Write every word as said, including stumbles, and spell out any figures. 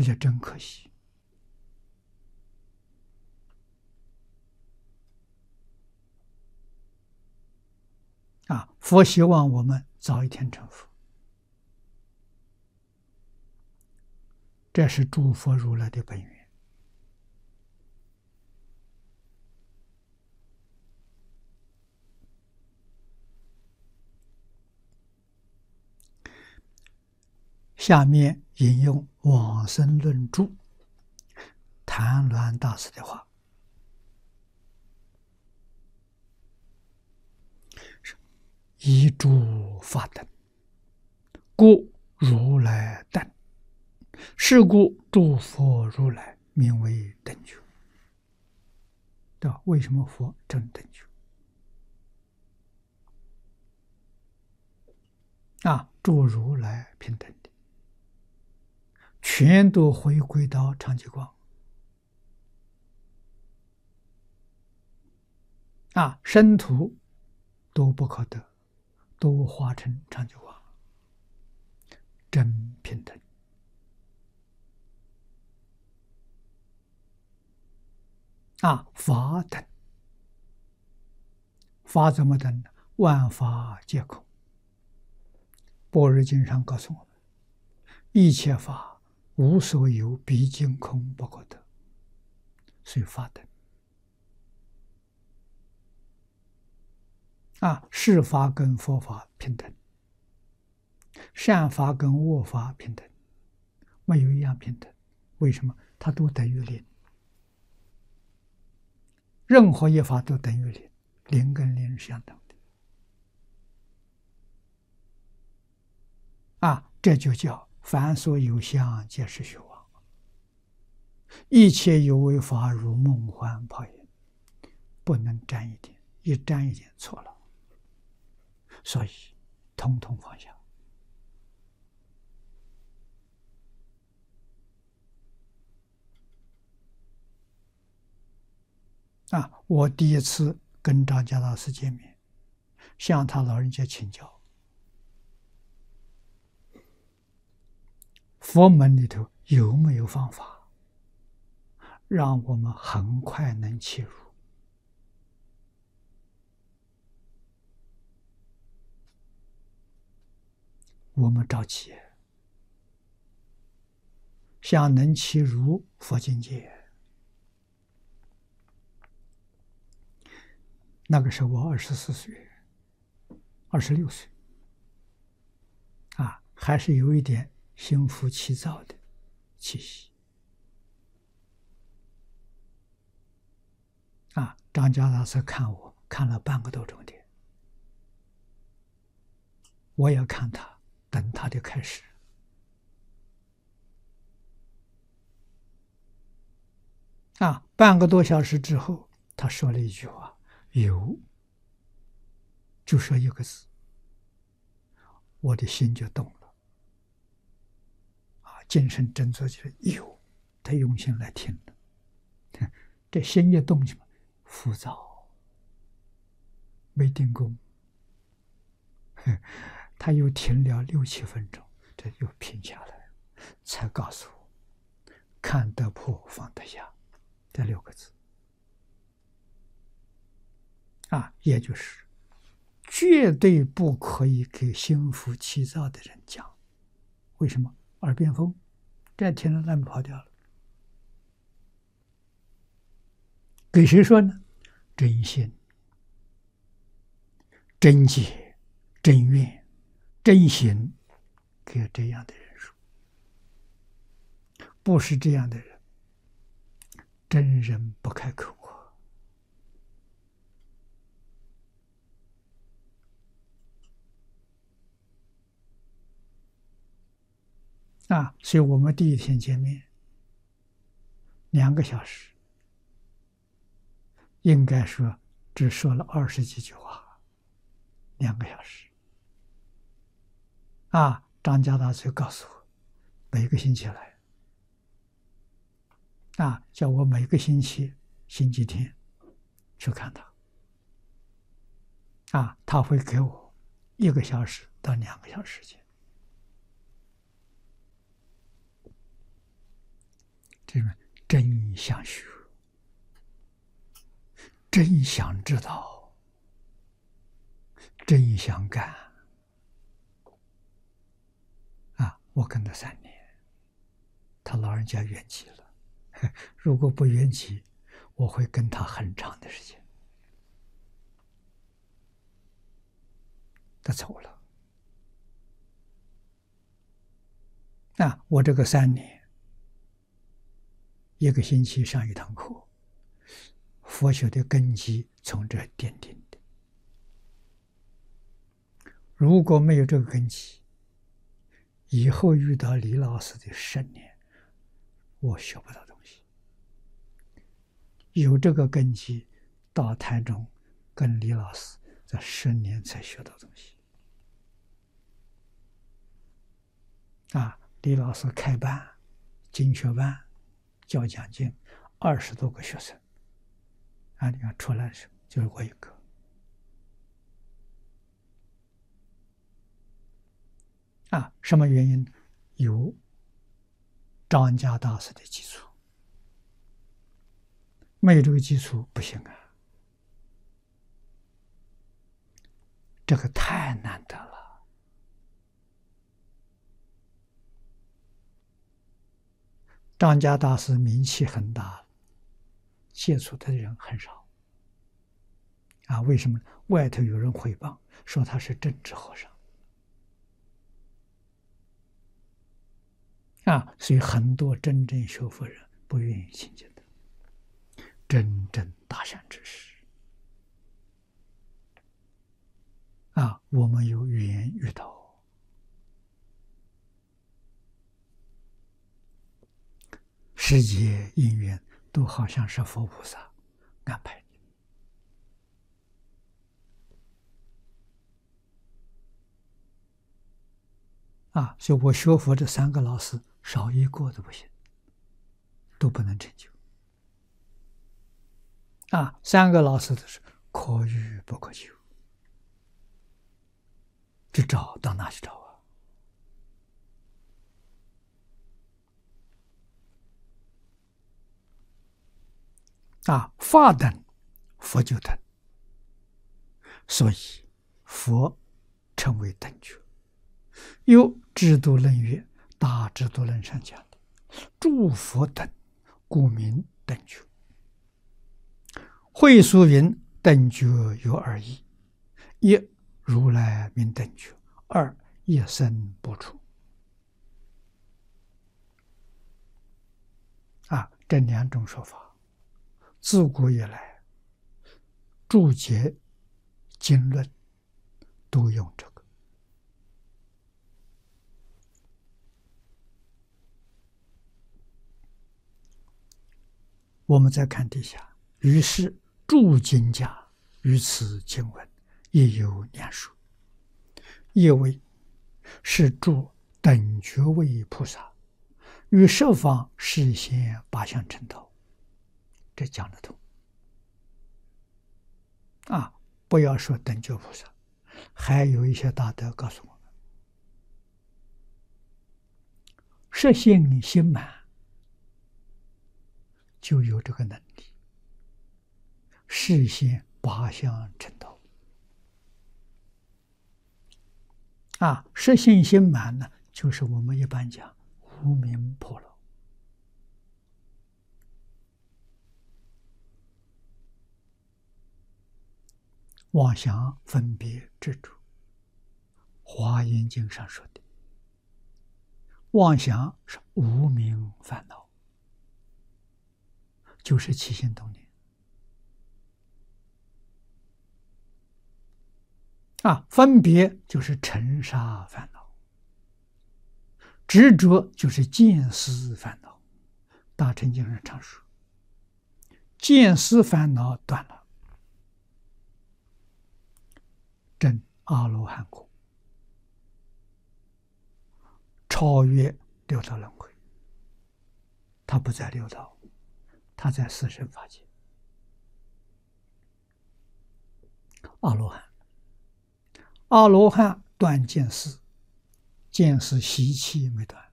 那就真可惜啊！佛希望我们早一天成佛，这是诸佛如来的本愿。下面引用往生论注谭鸾大师的话：依诸法等，故如来等。是故诸佛如来名为等觉。对吧？为什么佛证等觉？啊，诸如来平等的，全都回归到常寂光。啊，生土都不可得，都化成常寂光，真平等。啊，法等，法怎么等呢？万法皆空。般若经上告诉我们，一切法无所有，毕竟空不可得，所以法等。啊，是法跟佛法平等，善法跟恶法平等，没有一样平等。为什么？它都等于零，任何一法都等于零，零跟零是相等的。啊，这就叫凡所有相，皆是虚妄，一切有为法，如梦幻泡影，不能沾一点，一沾一点错了。所以，统统放下。啊，我第一次跟张家老师见面，向他老人家请教，佛门里头有没有方法，让我们很快能切入？我们着急，想能契入佛境界。那个时候我二十四岁，二十六岁，啊，还是有一点心浮气躁的气息。啊，张家老师看我看了半个多钟点，我也看他，等他的开始。啊，半个多小时之后，他说了一句话：“有。”就说一个字，我的心就动了。啊，精神振作起来，有，他用心来听了，这心一动什么？浮躁，没定功。他又停了六七分钟，这又平下来，才告诉我：“看得破，放得下。”这六个字。啊，也就是绝对不可以给心浮气躁的人讲。为什么？耳边风，这听了那边跑掉了。给谁说呢？真心、真解、真愿、真行，给这样的人说。不是这样的人，真人不开口啊！啊，所以我们第一天见面，两个小时，应该说只说了二十几句话，两个小时。啊，张家大就告诉我，每个星期来，啊，叫我每个星期星期天去看他。啊，他会给我一个小时到两个小时时间。 这是真想学，真想知道，真想干。啊，我跟他三年，他老人家圆寂了。如果不圆寂，我会跟他很长的时间。他走了。啊，我这个三年，一个星期上一堂课，佛学的根基从这奠定的。如果没有这个根基，以后遇到李老师的十年，我学不到东西。有这个根基，到台中跟李老师这十年才学到东西。啊，李老师开班，经学班，教讲经，二十多个学生。啊，你看出来的时候就是我一个。啊，什么原因？有张家大师的基础，没有这个基础不行啊，这个太难得了。张家大师名气很大，接触的人很少。啊，为什么？外头有人诽谤说他是政治和尚。啊，所以很多真正学佛人不愿意亲近的，真正大善之士。啊，我们有缘遇到，世界因缘都好像是佛菩萨安排的。啊，所以我学佛这三个老师少一个都不行，都不能成就。啊，三个老师都是可遇不可求，去找到哪去找啊？啊，法等，佛就等，所以佛称为等觉。有制度论曰，大制度论上讲的，诸佛等，故名等觉。会疏云等觉有二义：一如来名等觉，二一生不出。啊，这两种说法，自古以来注解经论都用这个。我们再看底下，于是注经家于此经文也有两说：一为是注等觉位菩萨与十方示现八相成道，这讲得通。啊，不要说等觉菩萨，还有一些大德告诉我们，实性心满就有这个能力，示现八相成道。啊，实性心满呢，就是我们一般讲无明破了。妄想分别执着，华严经上说的，妄想是无明烦恼，就是起心动念。啊，分别就是尘沙烦恼，执着就是见思烦恼。大乘经上常说，见思烦恼断了，证阿罗汉果，超越六道轮回。他不在六道，他在四圣法界。阿罗汉，阿罗汉断见思，见思习气没断。